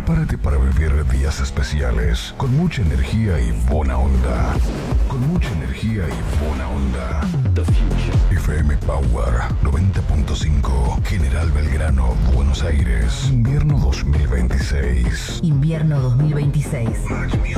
Prepárate para vivir días especiales con mucha energía y buena onda. Con mucha energía y buena onda. FM Power 90.5, General Belgrano, Buenos Aires. Invierno 2026. Invierno 2026.